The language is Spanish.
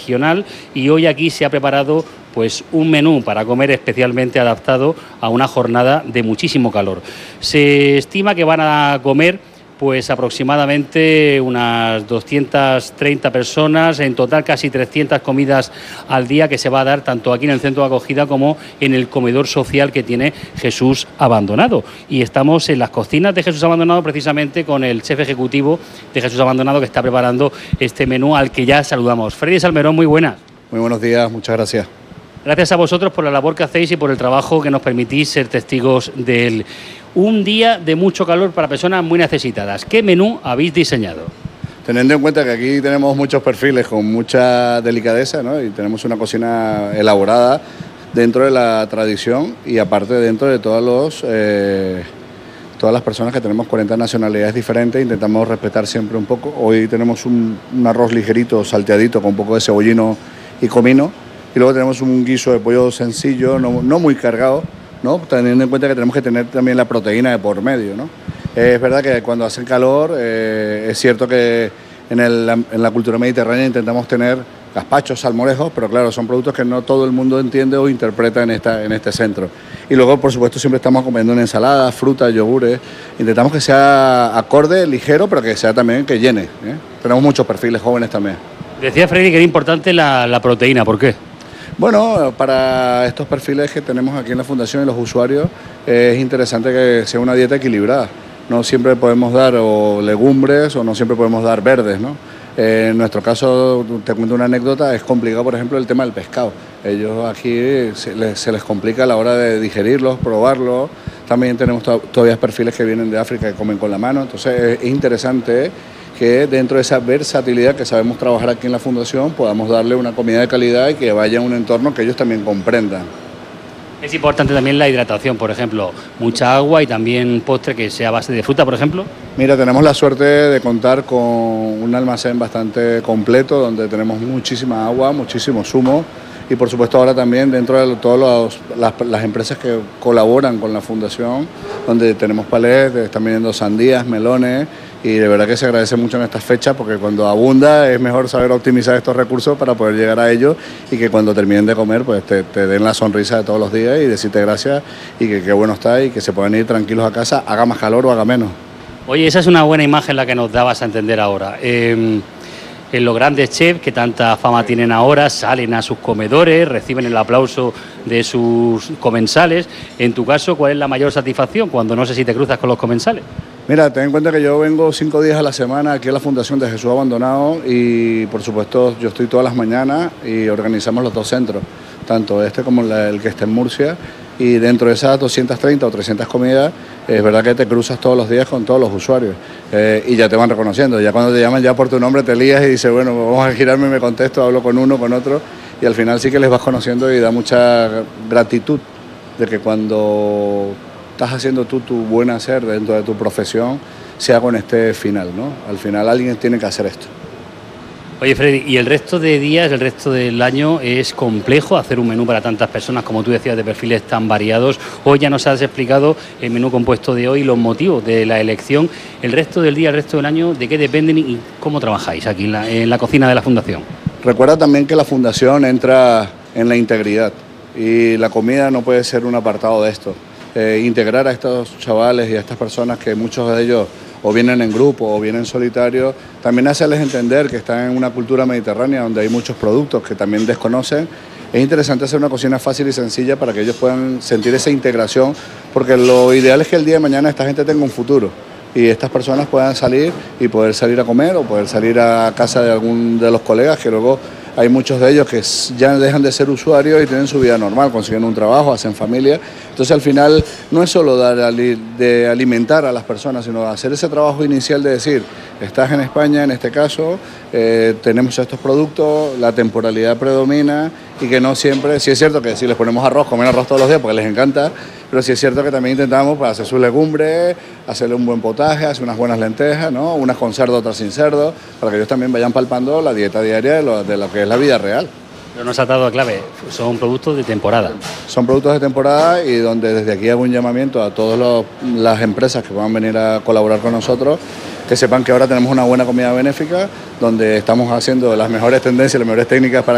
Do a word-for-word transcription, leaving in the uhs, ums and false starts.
regional, y hoy aquí se ha preparado pues un menú para comer especialmente adaptado a una jornada de muchísimo calor. Se estima que van a comer pues aproximadamente unas doscientas treinta personas, en total casi trescientas comidas al día, que se va a dar tanto aquí en el centro de acogida como en el comedor social que tiene Jesús Abandonado. Y estamos en las cocinas de Jesús Abandonado precisamente con el chef ejecutivo de Jesús Abandonado, que está preparando este menú al que ya saludamos. Freddy Salmerón, muy buenas. Muy buenos días, muchas gracias. Gracias a vosotros por la labor que hacéis y por el trabajo que nos permitís ser testigos de él. Un día de mucho calor para personas muy necesitadas. ¿Qué menú habéis diseñado? Teniendo en cuenta que aquí tenemos muchos perfiles con mucha delicadeza, ¿no? Y tenemos una cocina elaborada dentro de la tradición y aparte dentro de todos los, eh, todas las personas que tenemos cuarenta nacionalidades diferentes, intentamos respetar siempre un poco. Hoy tenemos un, un arroz ligerito, salteadito, con un poco de cebollino y comino. Y luego tenemos un guiso de pollo sencillo, no, no muy cargado, ¿no? Teniendo en cuenta que tenemos que tener también la proteína de por medio, ¿no? Eh, es verdad que cuando hace calor, eh, es cierto que en, el, en la cultura mediterránea intentamos tener gazpachos, salmorejos, pero claro, son productos que no todo el mundo entiende o interpreta en, esta, en este centro. Y luego, por supuesto, siempre estamos comiendo en ensaladas, frutas, yogures. Intentamos que sea acorde, ligero, pero que sea también que llene, ¿eh? Tenemos muchos perfiles jóvenes también. Decía Freddy que era importante la, la proteína, ¿por qué? Bueno, para estos perfiles que tenemos aquí en la Fundación y los usuarios, eh, es interesante que sea una dieta equilibrada. No siempre podemos dar o legumbres o no siempre podemos dar verdes, ¿no? Eh, en nuestro caso, te cuento una anécdota, es complicado, por ejemplo, el tema del pescado. Ellos aquí se les, se les complica a la hora de digerirlos, probarlos. También tenemos to todavía perfiles que vienen de África que comen con la mano. Entonces, es interesante que dentro de esa versatilidad que sabemos trabajar aquí en la Fundación podamos darle una comida de calidad y que vaya a un entorno que ellos también comprendan. Es importante también la hidratación, por ejemplo, mucha agua y también postre que sea a base de fruta, por ejemplo. Mira, tenemos la suerte de contar con un almacén bastante completo donde tenemos muchísima agua, muchísimo zumo y por supuesto ahora también dentro de todas las, las empresas que colaboran con la Fundación, donde tenemos palés, están vendiendo sandías, melones, y de verdad que se agradece mucho en estas fechas porque cuando abunda es mejor saber optimizar estos recursos para poder llegar a ellos y que cuando terminen de comer pues te, te den la sonrisa de todos los días y decirte gracias y que qué bueno está y que se puedan ir tranquilos a casa, haga más calor o haga menos. Oye, esa es una buena imagen la que nos dabas a entender ahora. Eh, en los grandes chefs que tanta fama tienen ahora salen a sus comedores, reciben el aplauso de sus comensales. En tu caso, ¿cuál es la mayor satisfacción cuando no sé si te cruzas con los comensales? Mira, ten en cuenta que yo vengo cinco días a la semana aquí a la Fundación de Jesús Abandonado y por supuesto yo estoy todas las mañanas y organizamos los dos centros, tanto este como el que está en Murcia, y dentro de esas doscientas treinta o trescientas comidas es verdad que te cruzas todos los días con todos los usuarios eh, y ya te van reconociendo, ya cuando te llaman ya por tu nombre te lías y dices bueno, vamos a girarme, me contesto, hablo con uno, con otro y al final sí que les vas conociendo y da mucha gratitud de que cuando estás haciendo tú tu buen hacer dentro de tu profesión, sea con este final, ¿no? Al final alguien tiene que hacer esto. Oye, Freddy, ¿y el resto de días, el resto del año es complejo hacer un menú para tantas personas, como tú decías, de perfiles tan variados? Hoy ya nos has explicado el menú compuesto de hoy, los motivos de la elección. El resto del día, el resto del año, ¿de qué dependen y cómo trabajáis aquí en la, en la cocina de la Fundación? Recuerda también que la Fundación entra en la integridad y la comida no puede ser un apartado de esto. Eh, integrar a estos chavales y a estas personas que muchos de ellos o vienen en grupo o vienen solitarios, también hacerles entender que están en una cultura mediterránea donde hay muchos productos que también desconocen. Es interesante hacer una cocina fácil y sencilla para que ellos puedan sentir esa integración, porque lo ideal es que el día de mañana esta gente tenga un futuro y estas personas puedan salir y poder salir a comer o poder salir a casa de algún de los colegas que luego hay muchos de ellos que ya dejan de ser usuarios y tienen su vida normal, consiguen un trabajo, hacen familia. Entonces al final no es solo dar de alimentar a las personas, sino hacer ese trabajo inicial de decir, estás en España en este caso, eh, tenemos estos productos, la temporalidad predomina y que no siempre, sí es cierto que si les ponemos arroz, comen arroz todos los días porque les encanta, pero sí es cierto que también intentamos pues, hacer sus legumbres, hacerle un buen potaje, hacer unas buenas lentejas, ¿no? Unas con cerdo, otras sin cerdo, para que ellos también vayan palpando la dieta diaria de lo, de lo que es la vida real. Pero nos ha dado a clave, son productos de temporada. Son productos de temporada y donde desde aquí hago un llamamiento a todas las empresas que van a venir a colaborar con nosotros, que sepan que ahora tenemos una buena comida benéfica, donde estamos haciendo las mejores tendencias, las mejores técnicas para